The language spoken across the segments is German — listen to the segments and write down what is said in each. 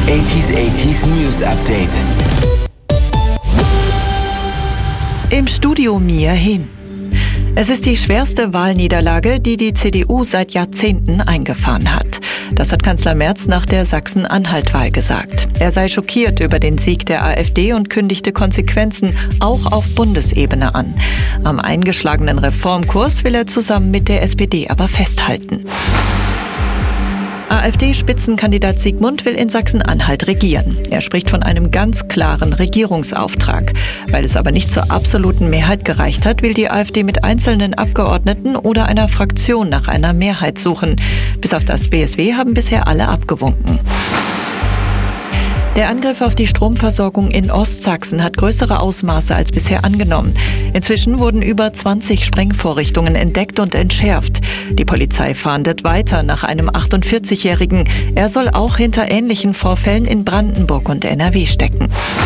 80s News Update. Im Studio Mia Hin. Es ist die schwerste Wahlniederlage, die die CDU seit Jahrzehnten eingefahren hat. Das hat Kanzler Merz nach der Sachsen-Anhalt-Wahl gesagt. Er sei schockiert über den Sieg der AfD und kündigte Konsequenzen auch auf Bundesebene an. Am eingeschlagenen Reformkurs will er zusammen mit der SPD aber festhalten. AfD-Spitzenkandidat Sigmund will in Sachsen-Anhalt regieren. Er spricht von einem ganz klaren Regierungsauftrag. Weil es aber nicht zur absoluten Mehrheit gereicht hat, will die AfD mit einzelnen Abgeordneten oder einer Fraktion nach einer Mehrheit suchen. Bis auf das BSW haben bisher alle abgewunken. Der Angriff auf die Stromversorgung in Ostsachsen hat größere Ausmaße als bisher angenommen. Inzwischen wurden über 20 Sprengvorrichtungen entdeckt und entschärft. Die Polizei fahndet weiter nach einem 48-Jährigen. Er soll auch hinter ähnlichen Vorfällen in Brandenburg und NRW stecken.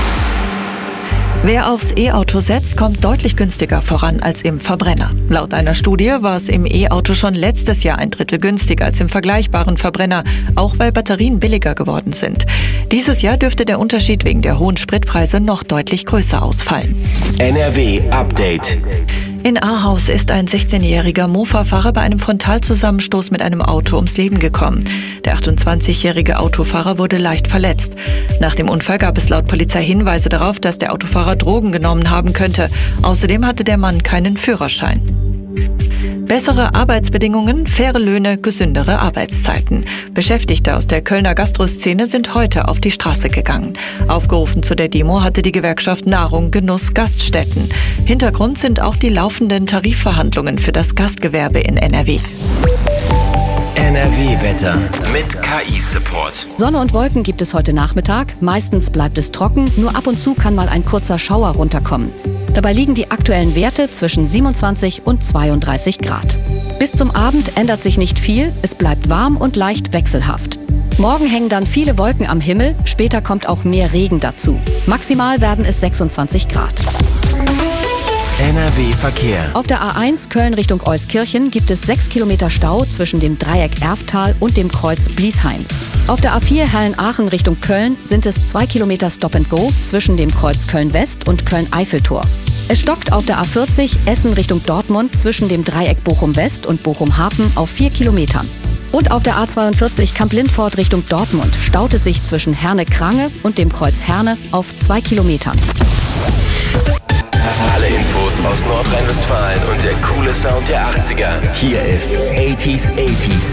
Wer aufs E-Auto setzt, kommt deutlich günstiger voran als im Verbrenner. Laut einer Studie war es im E-Auto schon letztes Jahr 1/3 günstiger als im vergleichbaren Verbrenner, auch weil Batterien billiger geworden sind. Dieses Jahr dürfte der Unterschied wegen der hohen Spritpreise noch deutlich größer ausfallen. NRW Update. In Ahaus ist ein 16-jähriger Mofa-Fahrer bei einem Frontalzusammenstoß mit einem Auto ums Leben gekommen. Der 28-jährige Autofahrer wurde leicht verletzt. Nach dem Unfall gab es laut Polizei Hinweise darauf, dass der Autofahrer Drogen genommen haben könnte. Außerdem hatte der Mann keinen Führerschein. Bessere Arbeitsbedingungen, faire Löhne, gesündere Arbeitszeiten. Beschäftigte aus der Kölner Gastroszene sind heute auf die Straße gegangen. Aufgerufen zu der Demo hatte die Gewerkschaft Nahrung, Genuss, Gaststätten. Hintergrund sind auch die laufenden Tarifverhandlungen für das Gastgewerbe in NRW. NRW-Wetter mit KI-Support. Sonne und Wolken gibt es heute Nachmittag. Meistens bleibt es trocken, nur ab und zu kann mal ein kurzer Schauer runterkommen. Dabei liegen die aktuellen Werte zwischen 27 und 32 Grad. Bis zum Abend ändert sich nicht viel, es bleibt warm und leicht wechselhaft. Morgen hängen dann viele Wolken am Himmel, später kommt auch mehr Regen dazu. Maximal werden es 26 Grad. NRW-Verkehr. Auf der A1 Köln Richtung Euskirchen gibt es 6 Kilometer Stau zwischen dem Dreieck Erftal und dem Kreuz Bliesheim. Auf der A4 Herrn-Aachen Richtung Köln sind es 2 Kilometer Stop and Go zwischen dem Kreuz Köln-West und Köln-Eiffeltor. Es stockt auf der A40 Essen Richtung Dortmund zwischen dem Dreieck Bochum-West und Bochum-Hafen auf 4 Kilometern. Und auf der A42 Kamp-Lindfort Richtung Dortmund staut es sich zwischen Herne-Krange und dem Kreuz Herne auf 2 Kilometern. Alle Infos aus Nordrhein-Westfalen und der coole Sound der 80er. Hier ist 80s